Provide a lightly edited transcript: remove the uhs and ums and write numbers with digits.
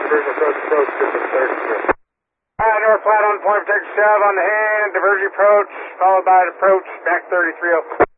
diversion approach, system 30. North flat on point, take 7 on the hand, diversion approach, followed by approach, back 33.